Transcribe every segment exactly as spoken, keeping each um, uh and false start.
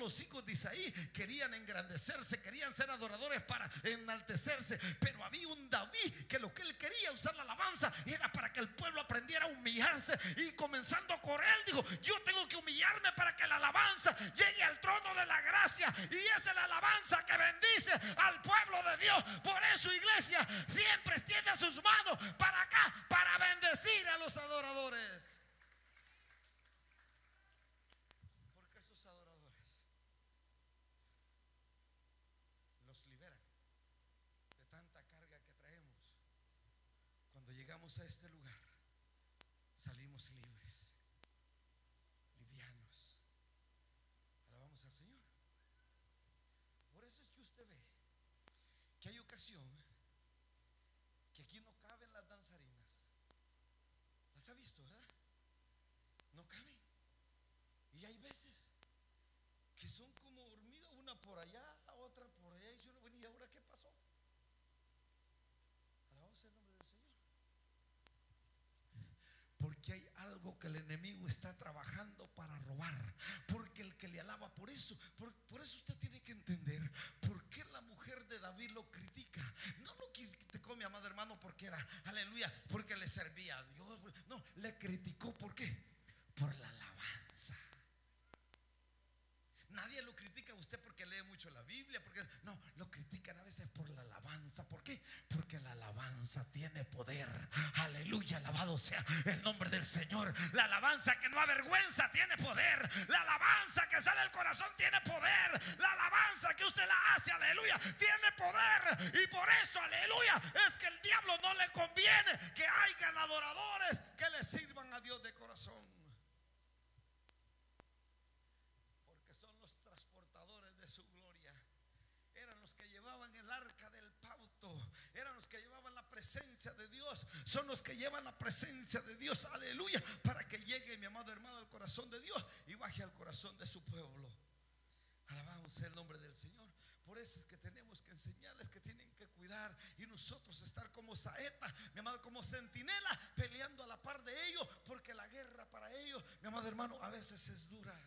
los hijos de Isaí querían engrandecerse, querían ser adoradores para enaltecerse, pero había un David que lo que él quería usar la alabanza era para que el pueblo aprendiera a humillarse, y comenzando con él dijo: yo tengo que humillarme para que la alabanza llegue al trono de la gracia, y esa es la alabanza que bendice al pueblo de Dios. Por eso, iglesia, siempre extiende sus manos para acá, para bendecir a los adoradores, porque esos adoradores los liberan de tanta carga que traemos. Cuando llegamos a este lugar, salimos libres, livianos. Alabamos al Señor. Por eso es que usted ve que hay ocasión que aquí no caben las danzarinas. Las ha visto, ¿verdad? No caben. Y hay veces que son como hormigas, una por allá, otra por allá. Y uno, bueno, ¿y ahora qué pasó? Alabamos el nombre del Señor. Porque hay algo que el enemigo está trabajando para robar. Porque el que le alaba, por eso, por, por eso usted tiene que entender por qué la mujer de David lo critica. No lo criticó, mi amado hermano, porque era, aleluya, porque le servía a Dios. No, le criticó, ¿por qué? Por la alabanza. Nadie lo critica a usted porque lee mucho la Biblia, porque no, lo critican a veces por la alabanza. ¿Por qué? Porque la alabanza tiene poder. Aleluya, alabado sea el nombre del Señor. La alabanza que no avergüenza tiene poder. La alabanza que sale del corazón tiene poder. La alabanza que usted la hace, aleluya, tiene poder. Y por eso, aleluya, es que el diablo no le conviene que hayan adoradores que le sirvan a Dios de corazón. El arca del pacto, eran los que llevaban la presencia de Dios, son los que llevan la presencia de Dios, aleluya, para que llegue, mi amado hermano, al corazón de Dios y baje al corazón de su pueblo. Alabamos el nombre del Señor. Por eso es que tenemos que enseñarles que tienen que cuidar, y nosotros estar como saeta, mi amado, como centinela, peleando a la par de ellos, porque la guerra para ellos, mi amado hermano, a veces es dura.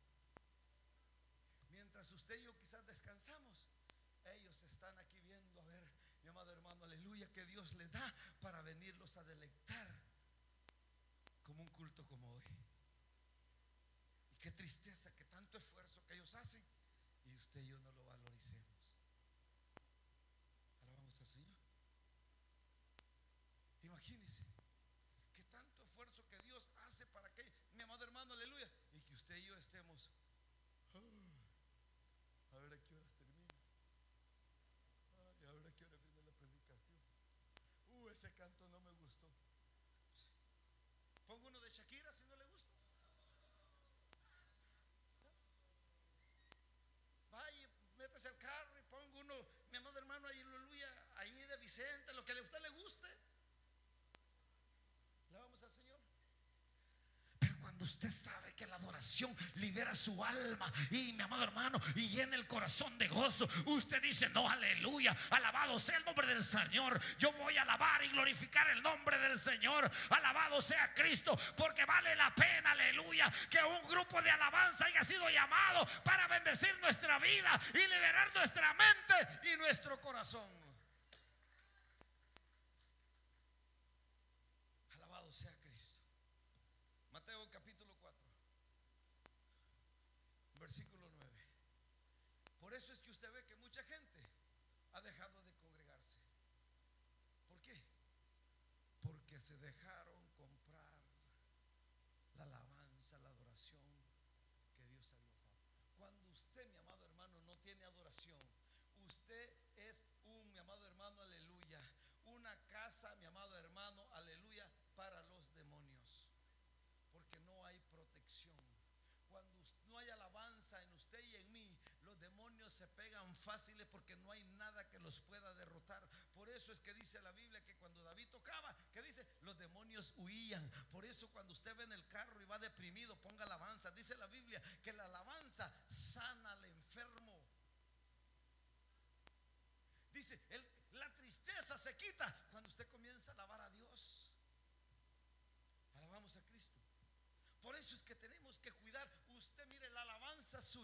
Mientras usted y yo quizás descansamos, ellos están aquí viendo, a ver, mi amado hermano, aleluya, que Dios les da para venirlos a deleitar como un culto como hoy. Y qué tristeza que tanto esfuerzo que ellos hacen y usted y yo no lo valoricemos. Alabamos al Señor. Imagínense que tanto esfuerzo que Dios hace para que, mi amado hermano, aleluya, y que usted y yo estemos, oh, a ver a qué horas termina. Y ahora quiero viene la predicación. Uh, ese canto no me gustó. Pongo uno de Shakira si no le gusta. Vaya, métese al carro y pongo uno, mi amado hermano, ahí, aleluya, ahí de Vicente, lo que a usted le guste. Le vamos al Señor. Pero cuando usted sabe que la adoración libera su alma y, mi amado hermano, y llena el corazón de gozo, usted dice: no, aleluya, alabado sea el nombre del Señor. Yo voy a alabar y glorificar el nombre del Señor. Alabado sea Cristo, porque vale la pena, aleluya, que un grupo de alabanza haya sido llamado para bendecir nuestra vida y liberar nuestra mente y nuestro corazón. Alabado sea Cristo. Mateo capítulo cuatro, versículo nueve. Por eso es que usted ve que mucha gente ha dejado de congregarse. ¿Por qué? Porque se dejaron comprar la alabanza, la adoración que Dios había dado. Cuando usted, mi amado hermano, no tiene adoración, usted es un, mi amado hermano, aleluya, una casa, mi amado hermano, aleluya, para los demonios. Porque no hay protección. Cuando no hay alabanza en usted y en mí, los demonios se pegan fáciles, porque no hay nada que los pueda derrotar. Por eso es que dice la Biblia que cuando David tocaba, que dice, los demonios huían. Por eso cuando usted ve en el carro y va deprimido, ponga alabanza. Dice la Biblia que la alabanza sana al enfermo. Dice, el, la tristeza se quita cuando usted comienza a alabar a Dios. Alabamos a Cristo. Por eso es que tenemos que cuidar. Usted mire, la alabanza suya